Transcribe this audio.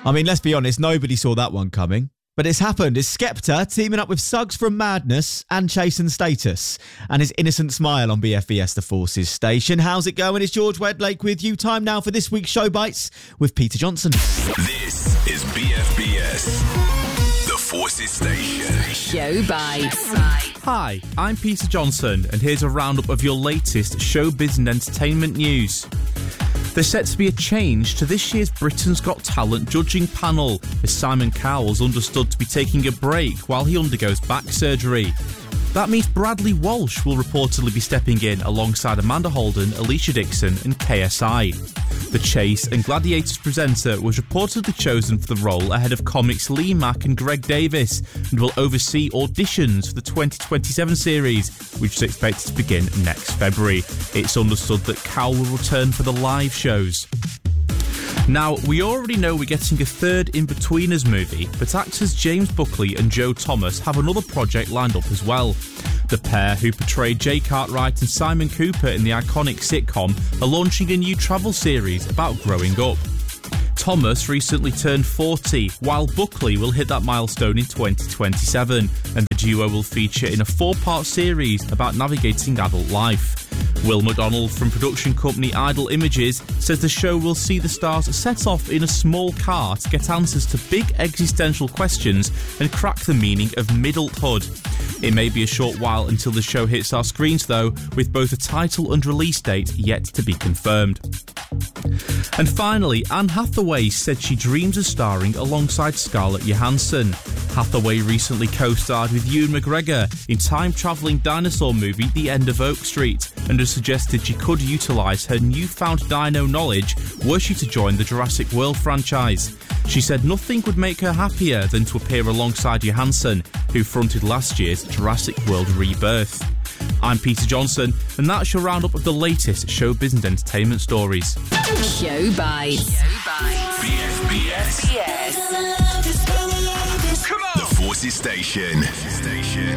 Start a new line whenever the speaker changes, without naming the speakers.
I mean, let's be honest, nobody saw that one coming. But it's happened. It's Skepta teaming up with Suggs from Madness and Chase and Status. And his innocent smile on BFBS, the Forces station. How's it going? It's George Wedlake with you. Time now for this week's Show Bites with Peter Johnson.
This is BFBS, the Forces station.
Show Bites.
Hi, I'm Peter Johnson, and here's a roundup of your latest showbiz and entertainment news. There's set to be a change to this year's Britain's Got Talent judging panel, as Simon Cowell's understood to be taking a break while he undergoes back surgery. That means Bradley Walsh will reportedly be stepping in alongside Amanda Holden, Alicia Dixon and KSI. The Chase and Gladiators presenter was reportedly chosen for the role ahead of comics Lee Mack and Greg Davis, and will oversee auditions for the 2027 series, which is expected to begin next February. It's understood that Cowell will return for the live shows. Now, we already know we're getting a third In-Betweeners movie, but actors James Buckley and Joe Thomas have another project lined up as well. The pair, who portrayed Jay Cartwright and Simon Cooper in the iconic sitcom, are launching a new travel series about growing up. Thomas recently turned 40, while Buckley will hit that milestone in 2027, and the duo will feature in a 4-part series about navigating adult life. Will McDonald from production company Idol Images says the show will see the stars set off in a small car to get answers to big existential questions and crack the meaning of middlehood. It may be a short while until the show hits our screens though, with both a title and release date yet to be confirmed. And finally, Anne Hathaway said she dreams of starring alongside Scarlett Johansson. Hathaway recently co-starred with Ewan McGregor in time-travelling dinosaur movie The End of Oak Street, and has suggested she could utilise her newfound dino knowledge were she to join the Jurassic World franchise. She said nothing would make her happier than to appear alongside Johansson, who fronted last year's Jurassic World Rebirth. I'm Peter Johnson, and that's your roundup of the latest showbiz and entertainment stories.
Show Bites.
BFBS. Come on! The Forces station.